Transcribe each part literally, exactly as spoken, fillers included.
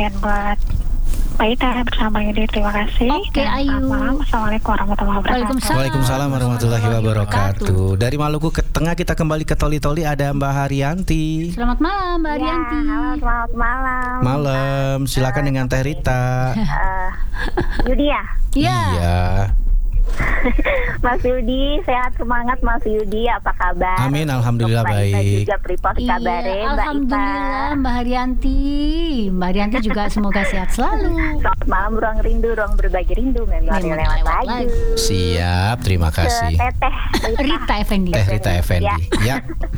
dan buat Mbak Ita bersama Yudi. Terima kasih. Oke, dan Ayu. malam. Assalamualaikum warahmatullahi wabarakatuh. Waalaikumsalam. Waalaikumsalam warahmatullahi wabarakatuh. Dari Maluku ke tengah kita kembali ke Toli-Toli, ada Mbak Haryanti. Selamat malam Mbak Arianti. Ya, halo, selamat malam. Malam, silakan dengan Teh Rita. Uh, Yudi ya? Iya. Iya. Mas Yudi, sehat semangat Mas Yudi, apa kabar? Amin, alhamdulillah Mbak Ita baik. juga pripot Iya, kabare, Mbak Ita. alhamdulillah Mbak Haryanti. Mbak Haryanti juga semoga sehat selalu. Selamat malam, ruang rindu, ruang berbagi rindu, memori Memori lewat lewat lagu. Siap, terima Ke kasih. Teteh Rita Effendi. Teh Rita Effendi. Ya. Ya.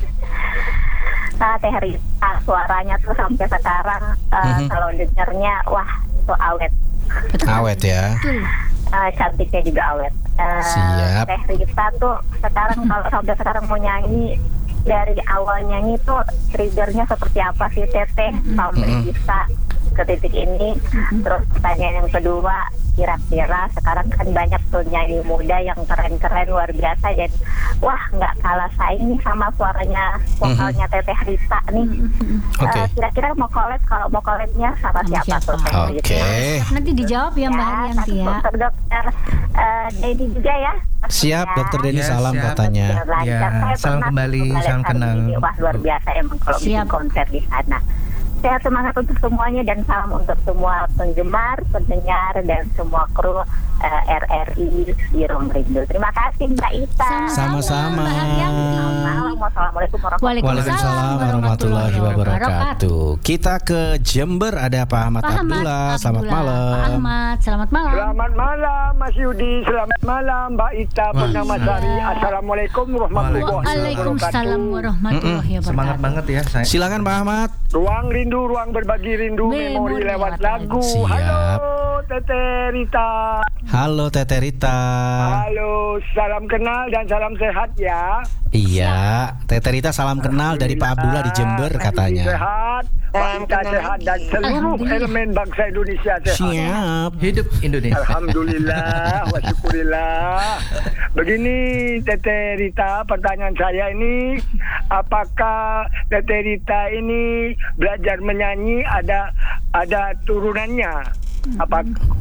Nah, Teh Rita, suaranya tuh sampai sekarang uh, Mhm. kalau dengarnya, wah itu awet. Awet ya. Betul. Uh, cantiknya juga awet. Uh, Siap. Teh Rita tuh sekarang kalau sampai sekarang mau nyanyi, dari awal nyanyi tuh triggernya seperti apa sih Teteh sampai Mm-mm. bisa ke titik ini. Terus pertanyaan yang kedua, kira-kira sekarang kan banyak tuh nyanyi muda yang keren-keren luar biasa, dan wah nggak kalah saing nih sama suaranya vokalnya Teteh Rita nih. Oke. Eh, kira-kira mau collab, kalau mau collabnya sama, Sama siapa, siapa? tuh Teh Oke. Rita? Nanti dijawab ya Mbak Haryanti ya. Dokter dokter uh, Dedi juga ya. Siap, Ya. Dokter Denny, Ya, salam siap. katanya. Lancar. Ya, Saya salam pernah kembali, ke Balai salam Sari kenal. ini. Wah luar biasa emang kalau bikin Siap. konser di sana. Sehat semangat untuk semuanya, dan salam untuk semua penggemar, pendengar, dan semua kru uh, R R I di Ruang Rindu. Terima kasih Mbak Ita. Sama-sama. Mbak Haryanti. Selamat malam. Wassalamualaikum warahmatullahi Waalaikumsalam warahmatullahi wabarakatuh. Kita ke Jember, ada Pak Ahmad Pak Ahmad Abdullah. Selamat Abdullah. Pak malam. Ahmad, selamat malam. Selamat malam Mas Yudi, selamat malam Mbak Ita Purnamasari. Assalamualaikum warahmatullahi Waalaikumsalam wabarakatuh. warahmatullahi wabarakatuh. Semangat banget ya saya. Silakan Pak Ahmad. Ruang rindu, ruang berbagi rindu, Memori memori lewat lewat lagu. Siap. Halo Teteh Rita. Halo Teteh Rita. Halo, salam kenal dan salam sehat ya. Iya, Teteh Rita salam kenal dari Pak Abdullah di Jember Mas Yudi katanya. Sehat, bangsa sehat, dan seluruh Alhamdulillah. elemen bangsa Indonesia sehat. Siap. Hidup Indonesia. Alhamdulillah, wa syukurillah. Begini Teteh Rita, pertanyaan saya ini, apakah Teteh Rita ini belajar menyanyi ada ada turunannya? Apa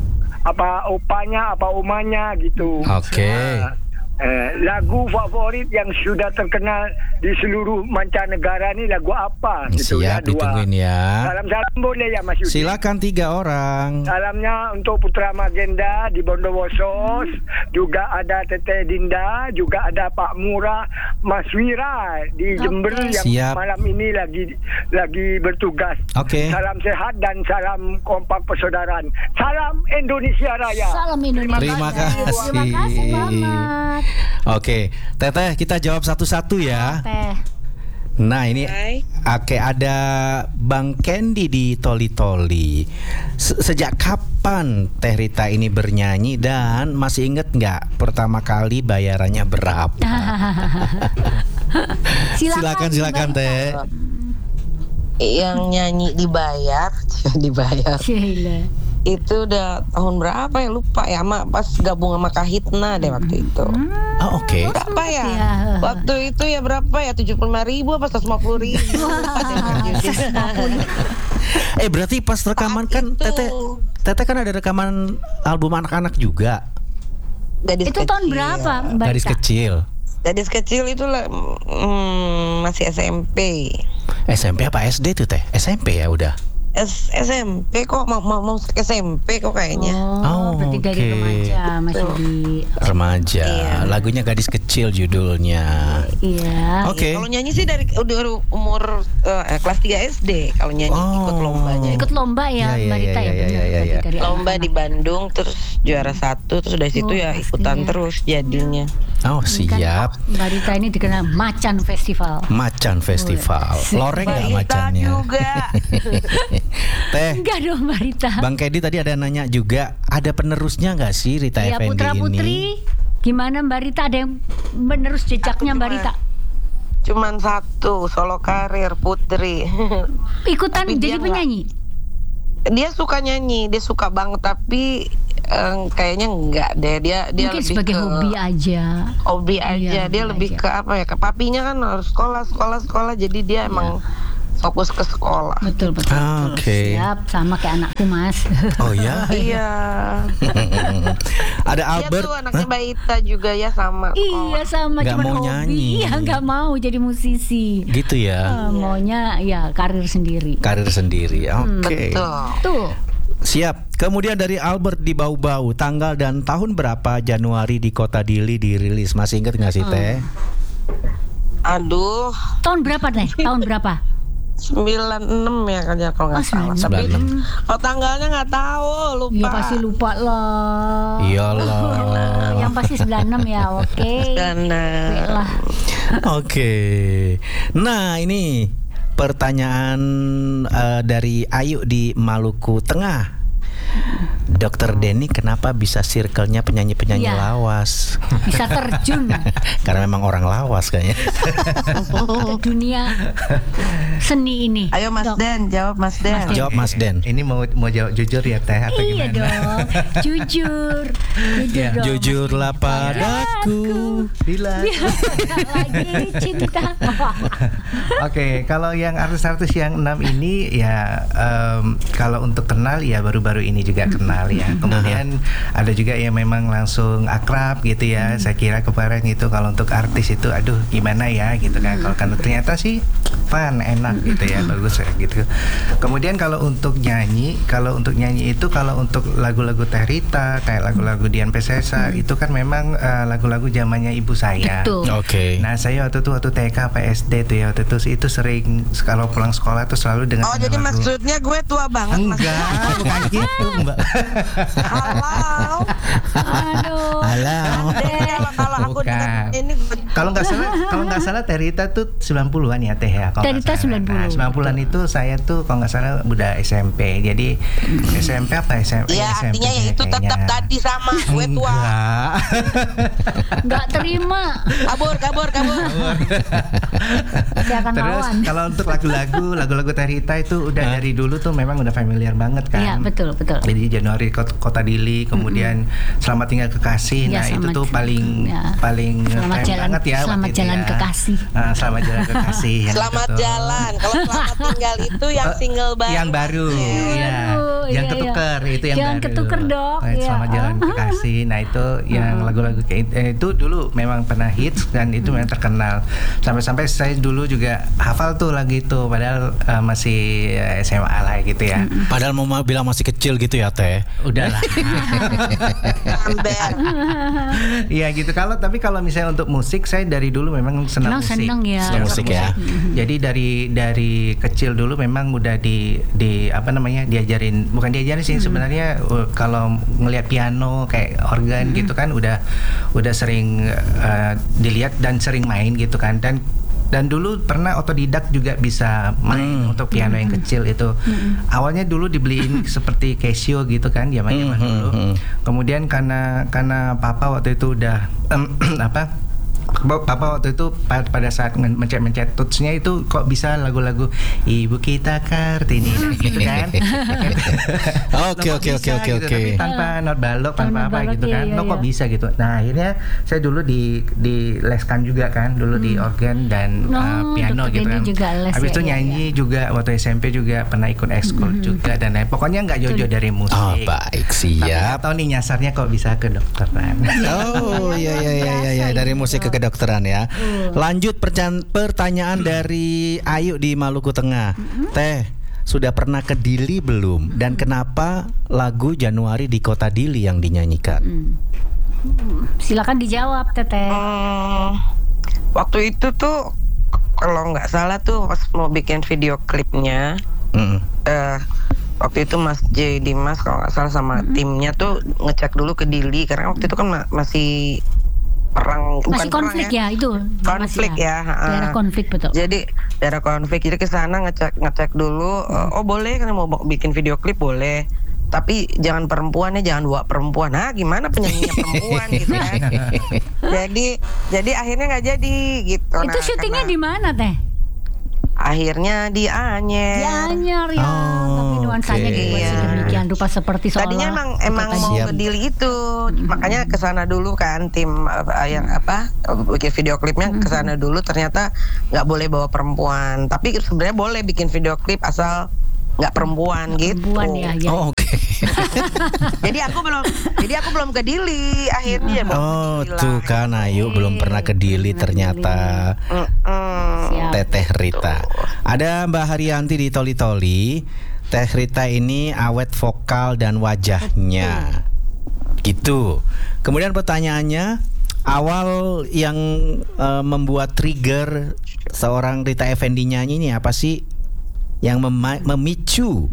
apa opanya, apa umanya gitu? Oke. Nah, eh, lagu favorit yang sudah terkenal di seluruh mancanegara ini lagu apa? Gitu ya, Siap, dua. ditungguin ya. Salam-salam boleh ya Mas Yudi? Silakan tiga orang. Salamnya untuk Putra Magenda di Bondowoso, juga ada Teteh Dinda, juga ada Pak Murah, Mas Wira di Jember yang Siap. malam ini lagi lagi bertugas. Oke. Salam sehat dan salam kompak persaudaraan. Salam Indonesia Raya. Salam Indonesia. Terima kasih. Terima kasih Pak Ahmad. Oke, Teteh kita jawab satu-satu ya. Teh. Nah ini, oke, ada Bang Kendi di Toli-Toli. Se- Sejak kapan Teh Rita ini bernyanyi, dan masih inget nggak pertama kali bayarannya berapa? Silakan, silakan Mbak Ita. Teh. Yang nyanyi dibayar, dibayar. Cila. Itu udah tahun berapa ya, lupa ya, sama pas gabung sama Kahitna deh waktu itu. Oh, oke. Berapa ya? Ya. Waktu itu ya berapa ya, tujuh puluh lima ribu apa seratus lima puluh ribu. Eh berarti pas rekaman kan itu. Teteh, Teteh kan ada rekaman album anak-anak juga. Gadis Itu tahun kecil. berapa Mbak Gadis Ita? kecil. Gadis kecil itu lah, hmm, masih S M P. S M P apa S D tuh Teh? S M P ya udah. S SMP kok mau mau mau S M P kok kayaknya. Oh, Oh, berarti dari oke. remaja masih di Remaja. Iya. Lagunya Gadis Kecil judulnya. iya. Oke. Kalau nyanyi sih dari udah umur eh, kelas tiga S D kalau nyanyi Oh. ikut lombanya. Ikut lomba ya, Iya, Mbak iya, Rita ya, iya, benar. iya, iya, Berarti iya. dari Lomba di anak-anak. Bandung terus juara satu, terus dari situ Oh, ya pasti ikutan ya. terus jadinya. Oh Ini kan siap. Mbak Rita ini dikenal Macan Festival. Macan Festival. Loreng nggak Mbak Rita macannya? juga. Teh, Enggak dong Mbak Rita. Bang Kedi tadi ada nanya juga, ada penerusnya nggak sih Rita Ya Effendi putra ini? putri, gimana Mbak Rita, ada yang menerus jejaknya Mbak cuma- Rita? Cuman satu, solo karir Putri. Ikutan Tapi jadi dia penyanyi. Dia suka nyanyi, dia suka banget, tapi eh, kayaknya enggak deh. Dia dia Mungkin lebih sebagai ke hobi aja. hobi Iya, aja. Dia hobi lebih aja. ke apa ya? Ke papinya kan harus sekolah, sekolah, sekolah. Jadi dia emang fokus ke sekolah. Betul betul. Ah, betul. oke. Siap, sama kayak anakku Mas. Oh ya. Iya. Ada Iya Albert. tuh anaknya Mbak Ita juga ya sama. Iya sama, Nggak cuma mau hobi. nyanyi. Iya nggak mau jadi musisi. Gitu ya. Ah, maunya ya karir sendiri. Karir sendiri. Hmm, Oke. Betul. Tuh. Siap. Kemudian dari Albert di Bau-Bau, tanggal dan tahun berapa Januari di Kota Dili dirilis? Masih ingat nggak sih Teh? Aduh, Tahun berapa Teh? Tahun berapa? sembilan enam ya kan ya kalau nggak Oh, salah. sembilan Tapi enam. kalau tanggalnya nggak tahu, lupa. Ya pasti lupa lah. Iyalah. Yang pasti sembilan enam ya, oke. Dan Oke lah. Oke. Nah, ini pertanyaan eh, dari Ayu di Maluku Tengah. Dokter Denny kenapa bisa circle-nya penyanyi-penyanyi Iya. lawas? Bisa terjun Karena memang orang lawas kayaknya. ke dunia seni ini. Ayo Mas Dok. Den, jawab Mas Den. Jawab Mas Den. Ini mau mau jawab jujur ya Teh atau Iya gimana? dong, jujur, jujur Ya. dong. Jujurlah padaku. Bila. Lagi cinta. Oke, kalau yang artis-artis yang enam ini ya em, kalau untuk kenal ya baru-baru ini juga kenal ya. Kemudian ada juga yang memang langsung akrab gitu ya. Saya kira kemarin itu kalau untuk artis itu aduh gimana ya gitu kan. Kalau kan ternyata sih fun, enak gitu ya, bagus ya gitu. Kemudian kalau untuk nyanyi, kalau untuk nyanyi itu kalau untuk lagu-lagu Teh Rita, kayak lagu-lagu Dian Piscesa itu kan memang eh, lagu-lagu zamannya ibu saya. Betul. Oke. Nah saya waktu itu waktu T K P S D tuh ya waktu itu itu sering kalau pulang sekolah tuh selalu dengan Oh jadi maksudnya gue tua banget Mas. enggak bukan gitu Mbak. Halo. Aduh. Halo. Kalau kalau aku Bukan. dengan ini gue- Kalau nggak salah kalau nggak salah Teh Rita tuh sembilan puluhan ya Teh ya. kalau Teh nggak Rita salah. sembilan puluh. Nah, sembilan puluhan itu saya tuh kalau nggak salah udah S M P. Jadi S M P apa S M P? Ya S M P artinya ya itu tetap kayaknya. tadi sama gue tua. Enggak. Nggak terima. Kabur kabur kabur. Saya akan Terus lawan. kalau untuk lagu-lagu lagu-lagu Teh Rita itu udah dari dulu tuh memang udah familiar banget kan. Iya betul betul. Jadi Januari Kot- Kota Dili, kemudian Selamat Tinggal Kekasih. Ya, Nah, itu selamat- tuh paling ya. paling Selamat ngetrend jalan- banget ya. selamat waktu itu jalan ya. kekasih. Ah, selamat jalan kekasih. yang Selamat itu tuh. jalan. Kalau selamat tinggal itu yang Oh, single baru. Yang baru, iya. Aduh, Yang iya, ketuker itu yang Jangan baru. ketuker, Dok. Nah, Iya. Selamat jalan kekasih. Nah, itu yang lagu-lagu kayak itu, eh, itu dulu memang pernah hits dan itu memang terkenal. Sampai-sampai saya dulu juga hafal tuh lagu itu padahal eh, masih eh, S M A lah gitu ya. Padahal mau bilang masih kecil gitu ya Teh. Udahlah. Ember. Iya gitu. Kalau tapi kalau misalnya untuk musik saya dari dulu memang senang Memang musik. seneng ya. Senang musik ya. Jadi dari dari kecil dulu memang udah di di apa namanya diajarin bukan diajarin sih sebenarnya uh, kalau ngelihat piano kayak organ gitu kan udah udah sering uh, dilihat dan sering main gitu kan dan dan dulu pernah otodidak juga bisa main Hmm. untuk piano yang kecil itu. Awalnya dulu dibeliin seperti Casio gitu kan zaman-zaman Hmm, hmm, dulu. hmm. Kemudian karena karena papa waktu itu udah em, apa? Papa waktu itu pa- pada saat men- mencet-mencet touch-nya itu kok bisa lagu-lagu Ibu Kita Kartini gitu kan. Oke, Loh, kok oke, bisa oke, gitu, oke. Tapi tanpa not balok, Tanpa tanpa apa balok, gitu iya, kan. iya, Loh kok iya. bisa gitu. Nah, akhirnya saya dulu di dileskan juga kan, dulu di organ dan Oh, uh, piano Dokter gitu Denny kan. juga les Habis ya, itu iya, nyanyi juga waktu S M P juga pernah ikut ekskul juga dan lain. Pokoknya nggak jauh-jauh dari musik. Oh, baik, Tapi nggak siap. tahu nih nyasarnya kok bisa ke dokteran. Oh iya iya iya iya ya. Dari musik ke kedokteran ya. Lanjut percan- pertanyaan dari Ayu di Maluku Tengah. Teh, sudah pernah ke Dili belum? Dan kenapa lagu Januari di Kota Dili yang dinyanyikan? Silakan dijawab Teteh. Hmm, waktu itu tuh kalau nggak salah tuh pas mau bikin video klipnya Mm. eh waktu itu Mas J Dimas kalau nggak salah sama timnya tuh ngecek dulu ke Dili karena waktu itu kan ma- masih perang Masih bukan perang konflik ya, itu. konflik Masih ya, ha-ha. Daerah konflik betul. Jadi daerah konflik jadi ke sana ngecek ngecek dulu eh, oh boleh kan mau bikin video klip boleh tapi jangan perempuan ya jangan bawa perempuan nah gimana penyanyinya perempuan gitu kan jadi jadi akhirnya nggak jadi gitu. Itu Nah, syutingnya karena di mana Teh? akhirnya di Anyer Di Anyer ya, Oh. tapi nuansanya Oke. dibuat Iya. sedemikian rupa seperti seolah Tadinya emang kita emang tadi. mau Siap. ke Dili itu, makanya kesana dulu kan tim uh, yang apa uh, bikin video klipnya kesana dulu. Ternyata nggak boleh bawa perempuan, tapi sebenarnya boleh bikin video klip asal nggak perempuan gitu. perempuan ya, ya. Oh, oke. Jadi aku belum, jadi aku belum ke Dili akhirnya. baru ke Oh, Dili tuh lah. kan Ayu belum pernah ke Dili ternyata. Mm-mm. Siap. Teteh Rita. Ada Mbak Haryanti di Toli Toli. Teh Rita ini awet vokal dan wajahnya. Gitu. Kemudian pertanyaannya, awal yang eh, membuat trigger seorang Rita Effendy nyanyi ini apa sih? Yang mema- memicu?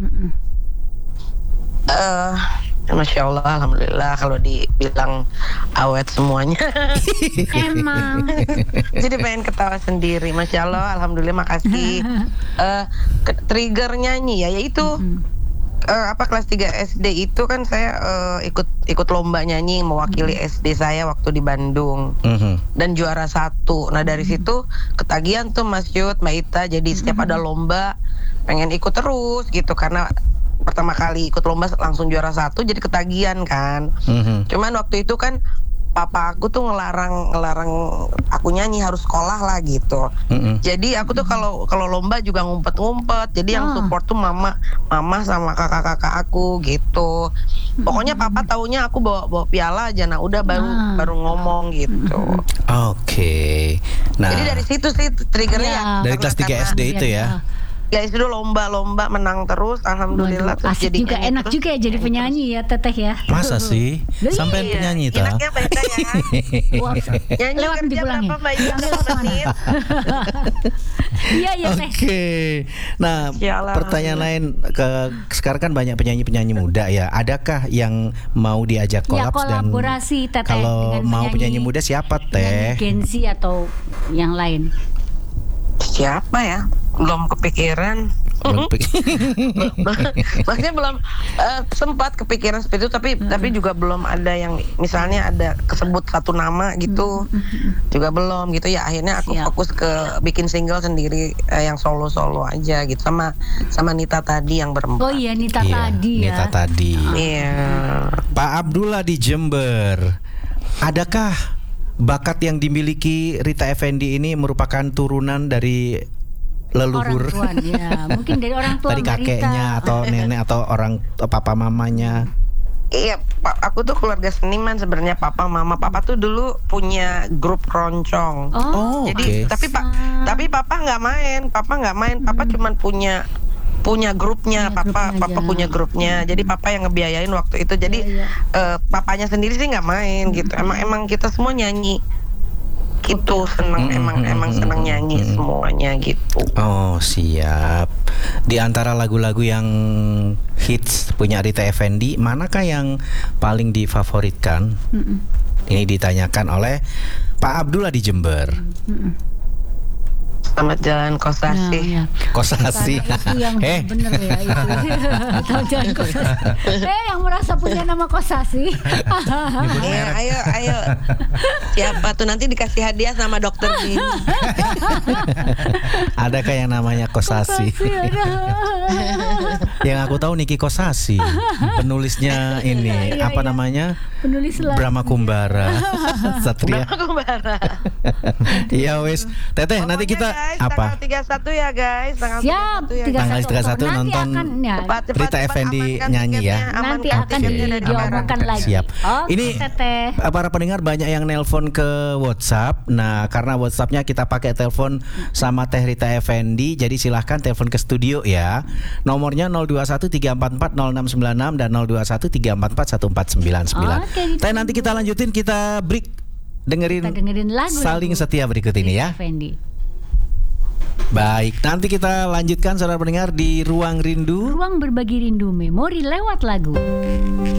Eh, Masya Allah, Alhamdulillah kalau dibilang awet semuanya. Emang. Jadi pengen ketawa sendiri. Masya Allah, Alhamdulillah, makasih. Eh, ke- trigger nyanyi ya, yaitu eh, apa kelas tiga S D itu kan saya eh, ikut ikut lomba nyanyi mewakili S D saya waktu di Bandung Mhm. dan juara satu. Nah dari situ ketagihan tuh Mas Yud, Mbak Ita. Jadi setiap ada lomba pengen ikut terus gitu karena pertama kali ikut lomba langsung juara satu, jadi ketagihan kan. Mhm. Cuman waktu itu kan papa aku tuh ngelarang ngelarang aku nyanyi, harus sekolah lah gitu. Mhm. Jadi aku tuh kalau kalau lomba juga ngumpet-ngumpet. Jadi yang Ah. support tuh mama, mama sama kakak-kakak aku gitu. Pokoknya papa taunya aku bawa bawa piala aja. Nah udah baru Ah. baru ngomong gitu. Oke. Nah, Jadi dari situ sih triggernya. Iya. dari kelas tiga S D itu ya. Guys itu lomba-lomba menang terus, alhamdulillah. Waduh, Terus asik jadi juga, nyanyi enak terus, juga ya jadi nyanyi penyanyi ya Teteh ya. Masa sih? Loh, Sampai Iya, penyanyi ta? enaknya beda ya. Wah, Nyanyi lewat kerja nanti pulang berapa ya. Mbak Ida? Lewat mana? Menit. Iya iya Teh. Oke. Nah, Ya Allah, pertanyaan lain ke sekarang kan banyak penyanyi-penyanyi muda ya. Adakah yang mau diajak Ya, kolaps dan kolaborasi, Teteh, kalau dengan mau penyanyi- penyanyi muda siapa Penyanyi Teh? Gen Z atau yang lain. Siapa ya? Belum kepikiran. Belum pik- Maksudnya belum eh, sempat kepikiran seperti itu, tapi tapi juga belum ada yang misalnya ada kesebut satu nama gitu, juga belum gitu ya. Akhirnya aku Siap. fokus ke bikin single sendiri eh, yang solo-solo aja gitu sama sama Nita tadi yang berempat. Oh iya Nita Iya, tadi ya. Nita tadi. Iya. Pak Abdullah di Jember. Adakah bakat yang dimiliki Rita Effendy ini merupakan turunan dari leluhur? Orang tua ya. Mungkin dari orang tua Dari Mbak Rita. kakeknya atau nenek atau orang papa mamanya? Iya, Pak, aku tuh keluarga seniman sebenarnya. Papa, mama, papa tuh dulu punya grup keroncong. Oh, Jadi Oke. tapi pak tapi papa nggak main, papa nggak main, papa cuman punya punya grupnya, Punya papa grupnya papa aja. punya grupnya. Jadi papa yang ngebiayain waktu itu. Jadi Iya, eh, papanya sendiri sih nggak main gitu. Emang emang kita semua nyanyi. Gitu seneng Mm, emang mm, emang mm, seneng mm, nyanyi mm. semuanya gitu. Oh siap. Di antara lagu-lagu yang hits punya Rita Effendy, manakah yang paling difavoritkan? Mm-mm. Ini ditanyakan oleh Pak Abdullah di Jember. Selamat jalan Nah, Kosasi. ya. Kosasi. Itu yang Eh, bener ya itu. Tahu jangan Kosasi. Eh yang merasa punya nama Kosasi. Iya, ayo ayo. Siapa tuh nanti dikasih hadiah sama dokter Din. adakah yang namanya Kosasi? Kosasi ada. Yang aku tahu Niki Kosasi, penulisnya ini Iya, apa iya. namanya? Penulis lagu. Brahma Kumbara, Satria. Kembara. Iya wes, Teteh nanti kita guys, apa? Tanggal tiga puluh satu ya guys, tanggal Siap, tiga puluh satu ya. tiga puluh satu Tanggal tiga puluh satu Oktober. Nanti nonton akan, ya, Cepat, cepat, Rita cepat, Effendy amankan nyanyi ya. tiketnya, amankan nanti akan tiketnya Oke. dan diomongkan amankan. lagi. Siap. Oke, Ini Teteh. para pendengar banyak yang nelpon ke WhatsApp. Nah, karena WhatsAppnya kita pakai telepon sama Teh Rita Effendy, jadi silahkan telepon ke studio ya. Nomornya nol dua satu tiga empat empat nol enam sembilan enam dan nol dua satu tiga empat empat satu empat sembilan sembilan. Oke, ditunggu. Teh nanti kita lanjutin, kita break, dengerin, Kita dengerin lagu Saling Setia berikut ini ya. Effendy. Baik, nanti kita lanjutkan saudara pendengar di Ruang Rindu. Ruang berbagi rindu memori lewat lagu.